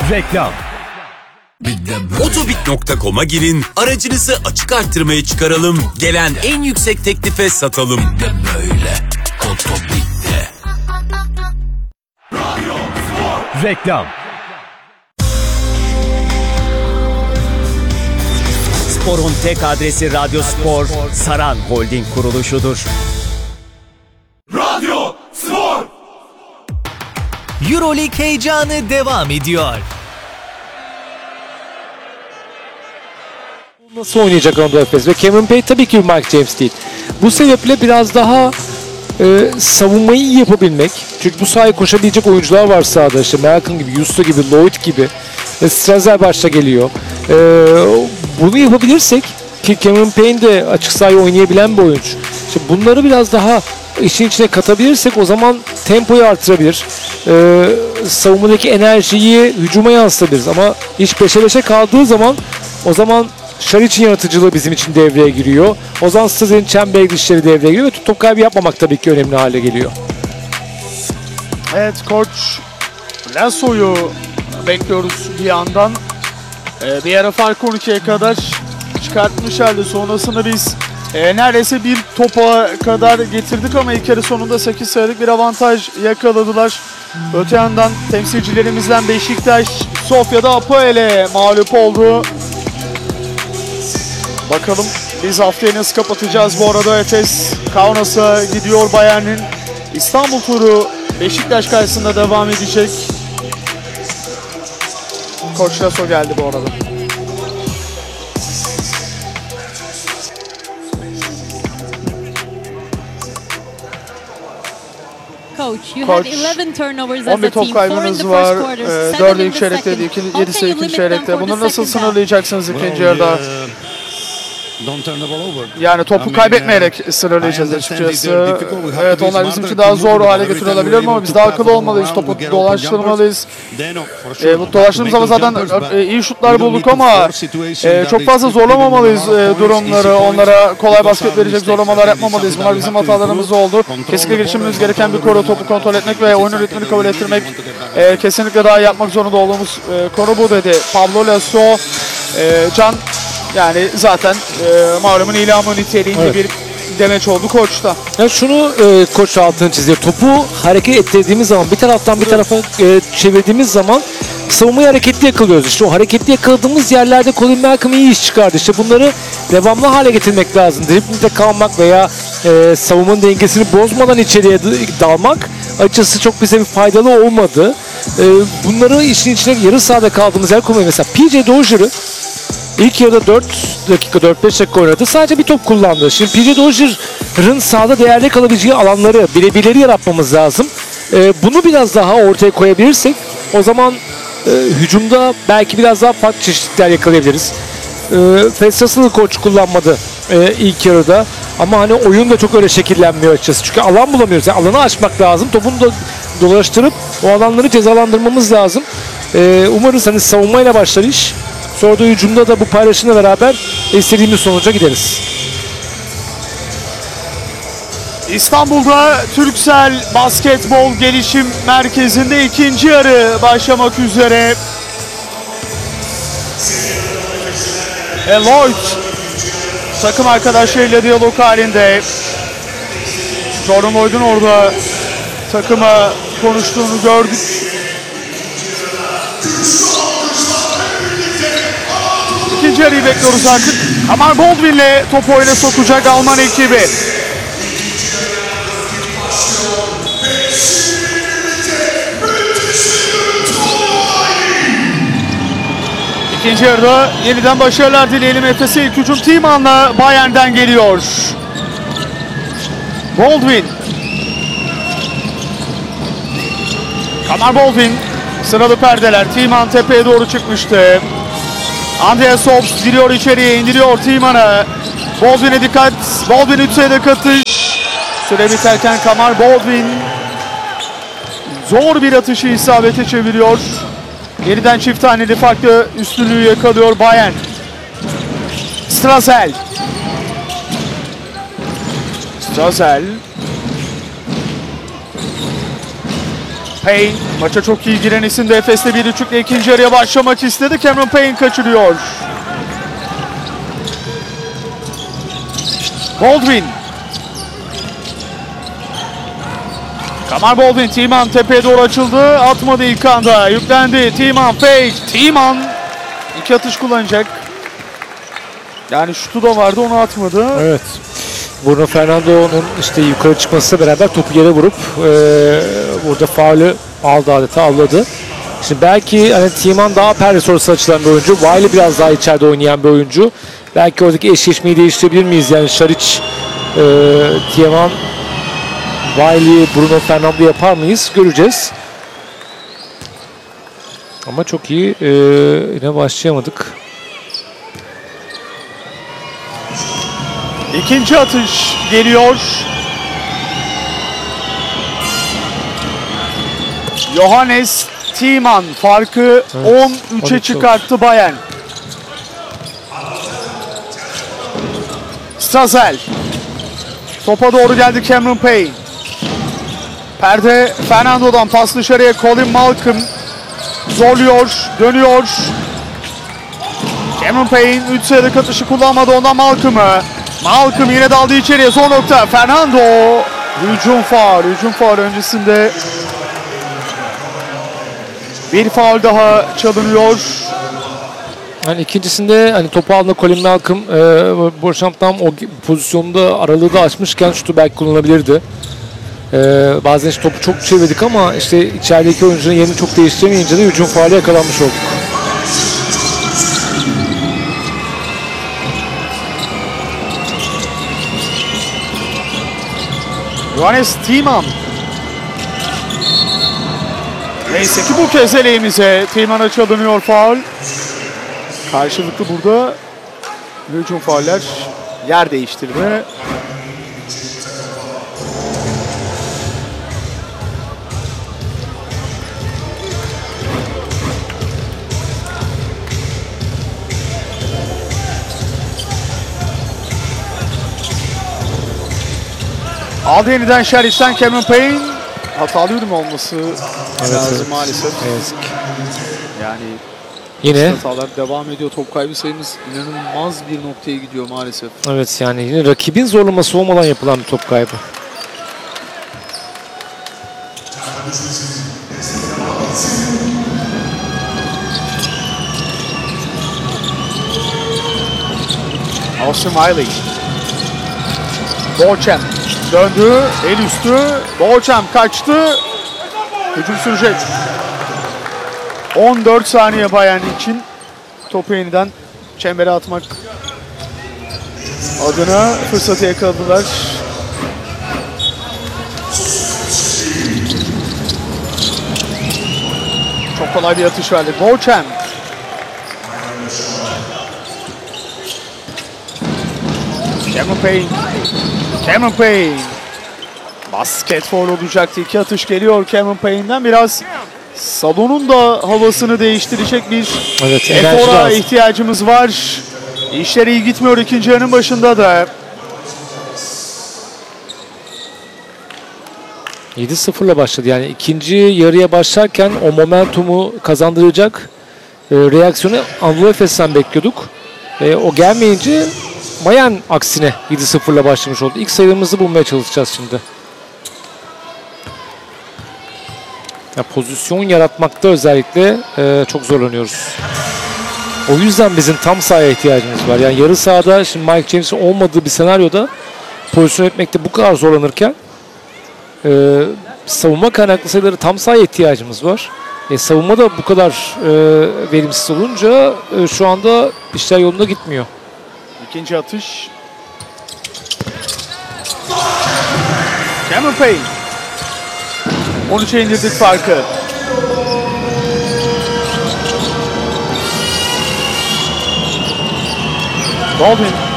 Reklam. Otobit.com'a girin, aracınızı açık arttırmaya çıkaralım, gelen en yüksek teklife satalım. Böyle Otobit'te. Reklam. Spor'un tek adresi Radyo Spor, Saran Holding kuruluşudur. Radyo Spor. EuroLeague heyecanı devam ediyor. Nasıl oynayacak Anadolu Efes ve Cameron Payne tabii ki Mike James değil. Bu sebeple biraz daha savunmayı iyi yapabilmek. Çünkü bu sahaya koşabilecek oyuncular var sahada. İşte Malcolm gibi, Yusta gibi, Lloyd gibi. Strazel başta geliyor. Bunu yapabilirsek ki Cameron Payne de açık sahaya oynayabilen bir oyuncu. İşte bunları biraz daha işin içine katabilirsek o zaman tempoyu artırabilir. Savunmadaki enerjiyi hücuma yansıtabiliriz. Ama iş 5'e 5'e kaldığı zaman o zaman Şariç'in yaratıcılığı bizim için devreye giriyor. O zaman Stazel'in çember girişleri devreye giriyor ve top kaybı yapmamak tabii ki önemli hale geliyor. Evet, koç Lasso'yu bekliyoruz bir yandan. Bir ara fark 12'ye kadar çıkartmış halde sonrasında biz neredeyse bir topa kadar getirdik ama ilk yarı sonunda 8 sayılık bir avantaj yakaladılar. Öte yandan temsilcilerimizden Beşiktaş Sofya'da Apoel'e mağlup oldu. Bakalım biz haftayı nasıl kapatacağız bu arada. Efes Kaunas'a gidiyor. Bayern'in İstanbul turu Beşiktaş karşısında devam edecek. Koç Lasso geldi bu arada. Coach, you had 11 turnovers as 11 a top team, 4 in the kaybınız first var. quarter, 4'ü 7 in ilk the çeyrekte, second. 7'si How can you ikinci limit them çeyrekte. for the Bunu nasıl second half? sınırlayacaksınız ikinci yarıda? Yani topu kaybetmeyerek sınırlayacağız açıkçası. Evet, onlar bizim için daha zor hale getirilebilir ama biz daha akıllı olmalıyız. Topu dolaştırmalıyız. Bu dolaştığımız zaman zaten iyi şutlar bulduk ama çok fazla zorlamamalıyız durumları. Onlara kolay basket verecek zorlamalar yapmamalıyız. Bunlar bizim hatalarımız oldu. Kesinlikle geliştirmemiz gereken bir konu. Topu kontrol etmek ve oyunun ritmini kabul ettirmek. Kesinlikle daha iyi yapmak zorunda olduğumuz konu bu dedi Pablo Lasso. Can yani zaten malumun ilamı niteliğinde bir demeç oldu koçta. Yani şunu koç altını çiziyor. Topu hareket ettirdiğimiz zaman bir taraftan bir tarafa çevirdiğimiz zaman savunmayı hareketli yakalıyoruz. İşte o hareketli yakaladığımız yerlerde Colin Malcolm iyi iş çıkardı. İşte bunları devamlı hale getirmek lazım. Dribling'de kalmak veya savunmanın dengesini bozmadan içeriye dalmak açıkçası çok bize bir faydalı olmadı. Bunları işin içine yarı sahada kaldığımız yer kullanıyor. Mesela PJ Dozier'ı İlk yarıda 4 dakika 4-5 dakika oynadı. Sadece bir top kullandı. Şimdi PJ Dozier'ın sahada değerli kalabileceği alanları, birebirleri yaratmamız lazım. Bunu biraz daha ortaya koyabilirsek o zaman hücumda belki biraz daha farklı çeşitler yakalayabiliriz. Festas'ı koç kullanmadı ilk yarıda. Ama hani oyun da çok öyle şekillenmiyor açıkçası. Çünkü alan bulamıyoruz. Yani alanı açmak lazım. Topunu da dolaştırıp o alanları cezalandırmamız lazım. Umarız hani savunmayla başlar iş. Sonra da hücumda da bu paylaşımla beraber istediğimiz sonuca gideriz. İstanbul'da Türksel Basketbol Gelişim Merkezi'nde ikinci yarı başlamak üzere. Lloyd takım arkadaşlarıyla diyalog halinde. Jordan Lloyd'un orada takıma konuştuğunu gördük. İkinci yarıyı bekliyoruz artık. Amar Baldwin'le topu oyuna sokacak Alman ekibi. İkinci yarıda yeniden başarılar dileyelim. Efes'e ilk hücum Timan'la Bayern'den geliyor. Baldwin. Amar Baldwin. Sıralı perdeler. Timan tepeye doğru çıkmıştı. Andreas Hobbs giriyor içeriye, indiriyor Timan'ı. Baldwin'e dikkat. Baldwin 3 sayıda katış. Süre biterken Kamar Baldwin zor bir atışı isabete çeviriyor. Yeniden çift taneli farklı üstünlüğü yakalıyor Bayern. Strazel. Payne maça çok iyi giren isim de Efes'le 1.5'le ikinci yarıya başlamak istedi. Cameron Payne kaçırıyor. Baldwin. Kamar Baldwin, Timan tepeye doğru açıldı. Atmadı ilk anda. Yüklendi. Timan fake. Timan 2 atış kullanacak. Yani şutu da vardı, onu atmadı. Evet. Bruno Fernando'nun işte yukarı çıkmasıyla beraber topu yere vurup burada faulü aldı, adeta avladı. Şimdi belki hani Timan daha perde sonrası açılan bir oyuncu. Wiley biraz daha içeride oynayan bir oyuncu. Belki oradaki eşleşmeyi değiştirebilir miyiz? Yani Šarić, Timan, Wiley, Bruno Fernando yapar mıyız? Göreceğiz. Ama çok iyi yine başlayamadık. İkinci atış geliyor. Johannes Timan farkı 13'e çıkarttı Bayern. Strazel. Topa doğru geldi Cameron Payne. Perde Fernando'dan pas dışarıya, Colin Malcolm zorluyor, dönüyor. Cameron Payne 3 sayılık atışı kullanmadı, ondan Malcolm'ı. Malcolm yine daldı içeriye, son nokta Fernando. Hücum faul öncesinde bir faul daha çalınıyor. Yani ikincisinde hani topu aldığında Colin Malcolm Beauchamp'tan o pozisyonda aralığı da açmışken şutu belki kullanabilirdi. Bazen işte topu çok çevirdik ama işte içerideki oyuncunun yerini çok değiştiremeyince de hücum faulü yakalanmış olduk. Johannes Timan. Neyse ki bu kez eleğimize Timan'a çalınıyor faul. Karşılıklı burada hücum fauller, yer değiştirme. Aldı yeniden Šarić'ten Cameron Payne. Hatalı yürüme olması lazım maalesef. Evet. Yani Yine hatalar devam ediyor. Top kaybı sayımız inanılmaz bir noktaya gidiyor maalesef. evet, yani yine rakibin zorlaması olmadan yapılan bir top kaybı. Austin Wiley. Beauchamp döndü, el üstü. Beauchamp kaçtı. Hücum sürecek. 14 saniye Bayern için topu yeniden çembere atmak adına fırsatı yakaladılar. Çok kolay bir atış verdi. Beauchamp. Cameron Payne. Basket foul olacaktı. 2 atış geliyor Cameron Payne'den. Biraz salonun da havasını değiştirecek bir efora ihtiyacımız var. İşler iyi gitmiyor ikinci yarının başında da. 7-0'la başladı. Yani ikinci yarıya başlarken o momentumu kazandıracak reaksiyonu Anadolu Efes'ten bekliyorduk. O gelmeyince Bayern aksine 7-0'la başlamış oldu. İlk sayılarımızı bulmaya çalışacağız şimdi. Ya, pozisyon yaratmakta özellikle çok zorlanıyoruz. O yüzden bizim tam sahaya ihtiyacımız var. Yani yarı sahada şimdi Mike James'in olmadığı bir senaryoda pozisyon etmekte bu kadar zorlanırken savunma kaynaklı sayıları tam sahaya ihtiyacımız var. Savunma da bu kadar verimsiz olunca şu anda işler yolunda gitmiyor. İkinci atış. Cameron Payne. 13'e indirdik farkı. Baldwin.